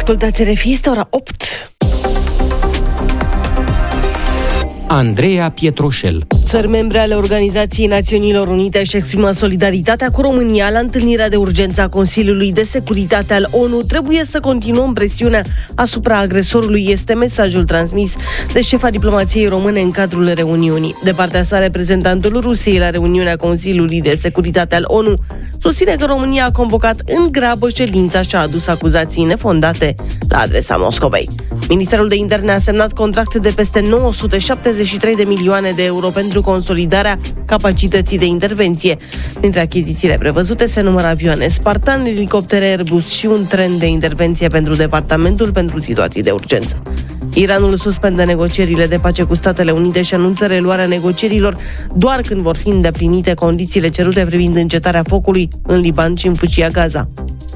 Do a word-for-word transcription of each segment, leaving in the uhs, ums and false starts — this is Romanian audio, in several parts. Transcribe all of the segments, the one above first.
Ascultați R F I, este ora opt. Andreea Pietroșel. Țări membre ale Organizației Națiunilor Unite își exprimă solidaritatea cu România la întâlnirea de urgență a Consiliului de Securitate al O N U. Trebuie să continuăm presiunea asupra agresorului, este mesajul transmis de șefa diplomației române în cadrul reuniunii. De partea sa, reprezentantul Rusiei la reuniunea Consiliului de Securitate al O N U susține că România a convocat în grabă ședința și a adus acuzații nefondate la adresa Moscovei. Ministerul de Interne a semnat contracte de peste nouă sute șaptezeci și trei de milioane de euro pentru consolidarea capacității de intervenție. Printre achizițiile prevăzute se numără avioane Spartan, elicoptere Airbus și un tren de intervenție pentru Departamentul pentru Situații de Urgență. Iranul suspendă negocierile de pace cu Statele Unite și anunță reluarea negocierilor doar când vor fi îndeplinite condițiile cerute privind încetarea focului în Liban și în Fâșia Gaza.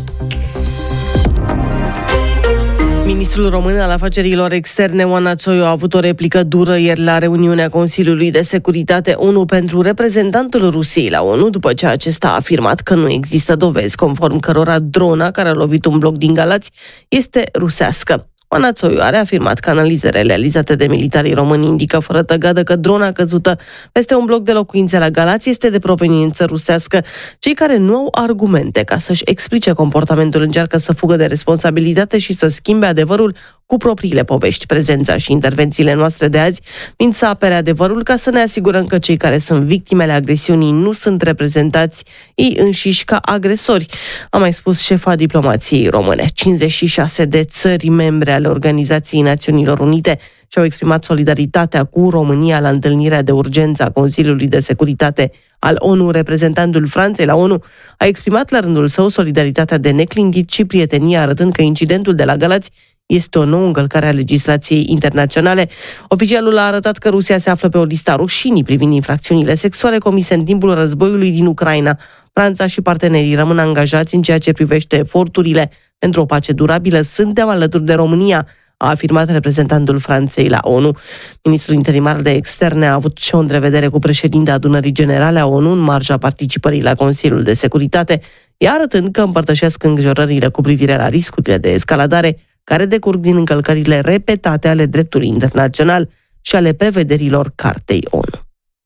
Ministrul român al afacerilor externe, Oana Țoiu, a avut o replică dură ieri la reuniunea Consiliului de Securitate O N U pentru reprezentantul Rusiei la O N U, după ce acesta a afirmat că nu există dovezi conform cărora drona care a lovit un bloc din Galați este rusească. Oana Țoiu a reafirmat că analizele realizate de militarii români indică fără tăgadă că drona căzută peste un bloc de locuințe la Galați este de proveniență rusească. Cei care nu au argumente ca să-și explice comportamentul încearcă să fugă de responsabilitate și să schimbe adevărul cu propriile povești. Prezența și intervențiile noastre de azi vin să apere adevărul ca să ne asigurăm că cei care sunt victimele agresiunii nu sunt reprezentați ei înșiși ca agresori, a mai spus șefa diplomației române. cincizeci și șase de țări membre ale Organizației Națiunilor Unite și-au exprimat solidaritatea cu România la întâlnirea de urgență a Consiliului de Securitate al O N U. Reprezentantul Franței la O N U a exprimat la rândul său solidaritatea de neclintit și prietenie, arătând că incidentul de la Galați este o nouă încălcare a legislației internaționale. Oficialul a arătat că Rusia se află pe o listă a rușinii privind infracțiunile sexuale comise în timpul războiului din Ucraina. Franța și partenerii rămân angajați în ceea ce privește eforturile pentru o pace durabilă. Suntem alături de România, a afirmat reprezentantul Franței la O N U. Ministrul interimar de externe a avut și o întrevedere cu președintea Adunării Generale a O N U în marja participării la Consiliul de Securitate, iar arătând că împărtășesc îngrijorările cu privire la riscurile de escaladare care decurg din încălcările repetate ale dreptului internațional și ale prevederilor Cartei O N U.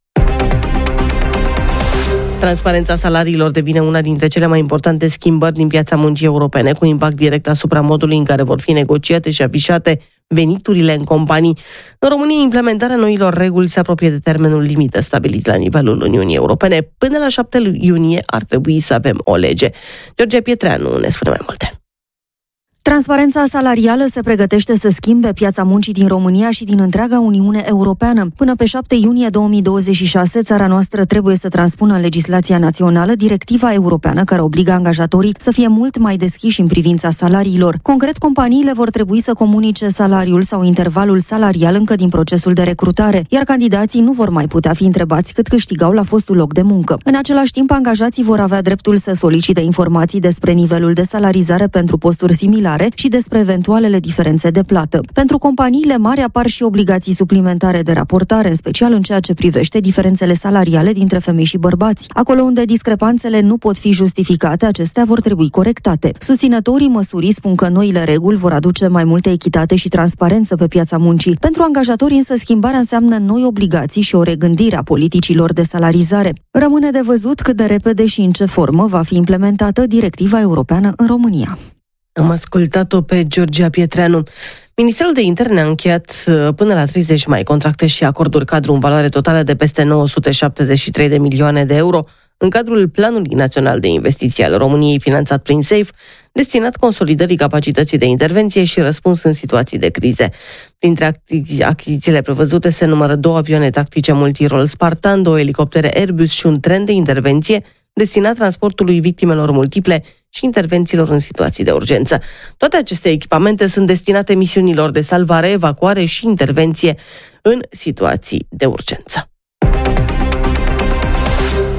Transparența salariilor devine una dintre cele mai importante schimbări din piața muncii europene, cu impact direct asupra modului în care vor fi negociate și afișate veniturile în companii. În România, implementarea noilor reguli se apropie de termenul limită stabilit la nivelul Uniunii Europene. Până la șapte iunie ar trebui să avem o lege. Georgia Pietreanu ne spune mai multe. Transparența salarială se pregătește să schimbe piața muncii din România și din întreaga Uniune Europeană. Până pe șapte iunie două mii douăzeci și șase, țara noastră trebuie să transpună în legislația națională directiva europeană care obligă angajatorii să fie mult mai deschiși în privința salariilor. Concret, companiile vor trebui să comunice salariul sau intervalul salarial încă din procesul de recrutare, iar candidații nu vor mai putea fi întrebați cât câștigau la fostul loc de muncă. În același timp, angajații vor avea dreptul să solicite informații despre nivelul de salarizare pentru posturi similare și despre eventualele diferențe de plată. Pentru companiile mari apar și obligații suplimentare de raportare, în special în ceea ce privește diferențele salariale dintre femei și bărbați. Acolo unde discrepanțele nu pot fi justificate, acestea vor trebui corectate. Susținătorii măsurii spun că noile reguli vor aduce mai multă echitate și transparență pe piața muncii. Pentru angajatori însă schimbarea înseamnă noi obligații și o regândire a politicilor de salarizare. Rămâne de văzut cât de repede și în ce formă va fi implementată directiva europeană în România. Am ascultat-o pe Georgia Pietreanu. Ministerul de Interne a încheiat până la treizeci mai contracte și acorduri cadru în valoare totală de peste nouă sute șaptezeci și trei de milioane de euro în cadrul Planului Național de Investiții al României, finanțat prin SAFE, destinat consolidării capacității de intervenție și răspuns în situații de crize. Printre achizițiile prevăzute se numără două avioane tactice multirol Spartan, două elicoptere Airbus și un tren de intervenție destinat transportului victimelor multiple și intervențiilor în situații de urgență. Toate aceste echipamente sunt destinate misiunilor de salvare, evacuare și intervenție în situații de urgență.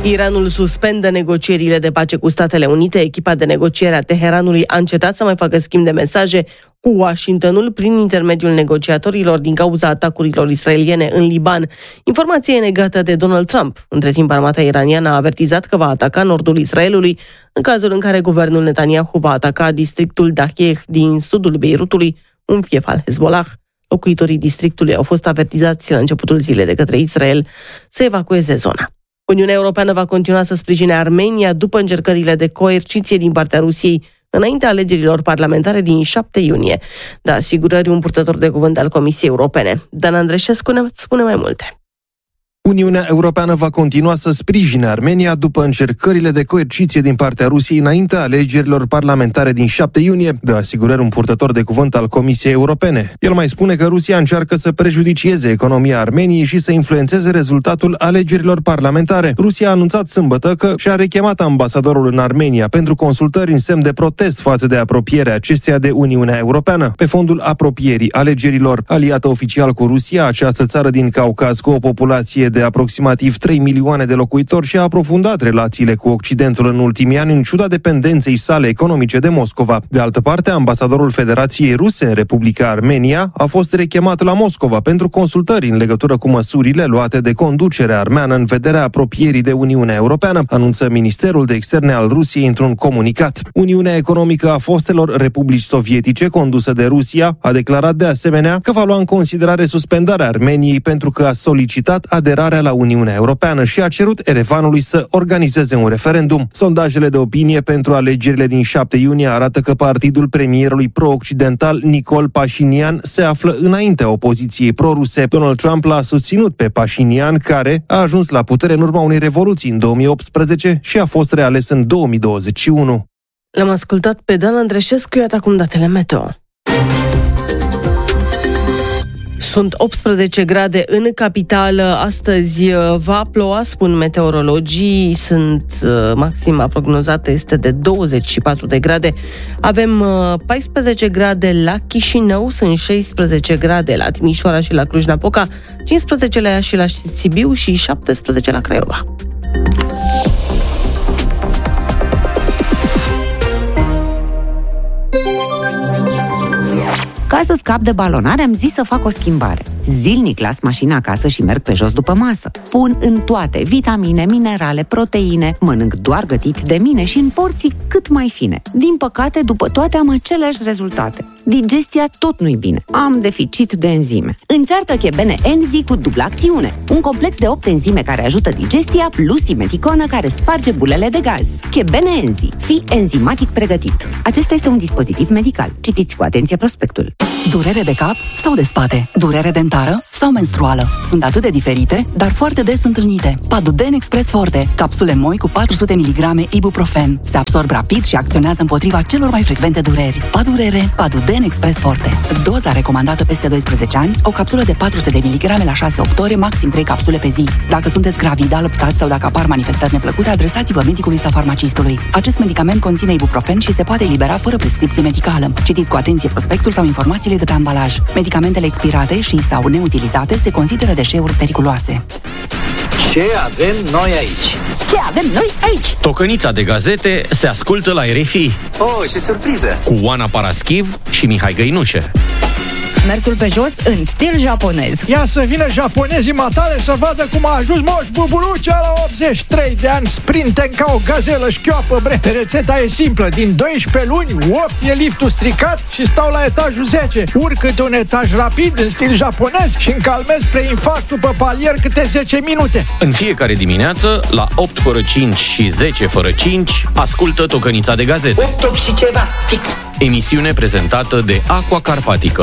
Iranul suspendă negocierile de pace cu Statele Unite. Echipa de negociere a Teheranului a încetat să mai facă schimb de mesaje cu Washingtonul prin intermediul negociatorilor din cauza atacurilor israeliene în Liban. Informație negată de Donald Trump. Între timp, armata iraniană a avertizat că va ataca nordul Israelului în cazul în care guvernul Netanyahu va ataca districtul Dahieh din sudul Beirutului, un fief al Hezbollah. Locuitorii districtului au fost avertizați la începutul zilei de către Israel să evacueze zona. Uniunea Europeană va continua să sprijine Armenia după încercările de coerciție din partea Rusiei înaintea alegerilor parlamentare din șapte iunie. Da asigurări un purtător de cuvânt al Comisiei Europene. Dan Andreșescu ne spune mai multe. Uniunea Europeană va continua să sprijine Armenia după încercările de coerciție din partea Rusiei înaintea alegerilor parlamentare din șapte iunie, dă asigurări un purtător de cuvânt al Comisiei Europene. El mai spune că Rusia încearcă să prejudicieze economia Armeniei și să influențeze rezultatul alegerilor parlamentare. Rusia a anunțat sâmbătă că și-a rechemat ambasadorul în Armenia pentru consultări în semn de protest față de apropierea acesteia de Uniunea Europeană. Pe fondul apropierii alegerilor, aliată oficial cu Rusia, această țară din Caucaz cu o populație de aproximativ trei milioane de locuitori și a aprofundat relațiile cu Occidentul în ultimii ani în ciuda dependenței sale economice de Moscova. De altă parte, ambasadorul Federației Ruse în Republica Armenia a fost rechemat la Moscova pentru consultări în legătură cu măsurile luate de conducerea armeană în vederea apropierii de Uniunea Europeană, anunță Ministerul de Externe al Rusiei într-un comunicat. Uniunea Economică a fostelor republici sovietice condusă de Rusia a declarat de asemenea că va lua în considerare suspendarea Armeniei pentru că a solicitat aderarea la Uniunea Europeană și a cerut Erevanului să organizeze un referendum. Sondajele de opinie pentru alegerile din șapte iunie arată că partidul premierului pro-occidental Nicol Pașinian se află înaintea opoziției pro-ruse. Donald Trump l-a susținut pe Pașinian, care a ajuns la putere în urma unei revoluții în două mii optsprezece și a fost reales în două mii douăzeci și unu. L-am ascultat pe Dan Andreșescu, iată acum datele meteo. Sunt optsprezece grade în capitală. Astăzi va ploua, spun meteorologii. Sunt maxima prognozată este de douăzeci și patru de grade. Avem paisprezece grade la Chișinău, sunt șaisprezece grade la Timișoara și la Cluj-Napoca, cincisprezece la Iași și la Sibiu și șaptesprezece la Craiova. Ca să scap de balonare, am zis să fac o schimbare. Zilnic las mașina acasă și merg pe jos după masă. Pun în toate vitamine, minerale, proteine, mănânc doar gătit de mine și în porții cât mai fine. Din păcate, după toate am aceleași rezultate. Digestia tot nu-i bine. Am deficit de enzime. Încearcă Chebene Enzi cu dublă acțiune. Un complex de opt enzime care ajută digestia plus simeticonă care sparge bulele de gaz. Chebene Enzi. Fii enzimatic pregătit. Acesta este un dispozitiv medical. Citiți cu atenție prospectul. Durere de cap sau de spate? Durere dentară sau menstruală? Sunt atât de diferite, dar foarte des întâlnite. Paduden Express Forte. Capsule moi cu patru sute miligrame ibuprofen. Se absorb rapid și acționează împotriva celor mai frecvente dureri. Padurere, Paduden Express Forte. Doza recomandată peste doisprezece ani, o capsulă de patru sute de miligrame la șase opt ore, maxim trei capsule pe zi. Dacă sunteți gravid, alăptați sau dacă apar manifestări neplăcute, adresați-vă medicului sau farmacistului. Acest medicament conține ibuprofen și se poate elibera fără prescripție medicală. Citiți cu atenție prospectul sau informațiile de pe ambalaj. Medicamentele expirate și sau neutilizate se consideră deșeuri periculoase. Ce avem noi aici? Ce avem noi aici? Tocănița de gazete se ascultă la R F I. Oh, ce surpriză! Cu Oana Paraschiv și Mihai Găinușe. Mersul pe jos în stil japonez. Ia să vină japonezii matale să vadă cum a ajuns Moș Buburucea la optzeci și trei de ani, sprinten ca o gazelă șchioapă, bre. Rețeta e simplă, din doisprezece luni, opt e liftul stricat și stau la etajul zece. Urcă-te un etaj rapid în stil japonez și încalmez preinfarct după palier câte zece minute. În fiecare dimineață, la opt fără cinci și zece fără cinci, ascultă Tocănița de gazete. opt și ceva, fix. Emisiune prezentată de Aqua Carpatica.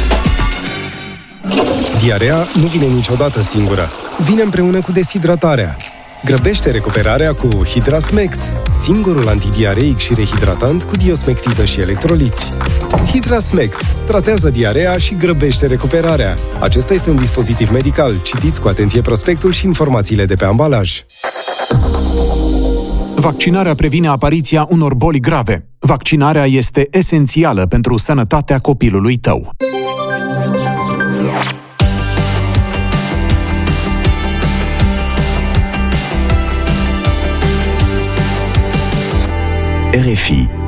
Diarea nu vine niciodată singură. Vine împreună cu deshidratarea. Grăbește recuperarea cu Hidrasmect, singurul antidiareic și rehidratant cu diosmectidă și electroliți. Hidrasmect tratează diarea și grăbește recuperarea. Acesta este un dispozitiv medical. Citiți cu atenție prospectul și informațiile de pe ambalaj. Vaccinarea previne apariția unor boli grave. Vaccinarea este esențială pentru sănătatea copilului tău. R F I.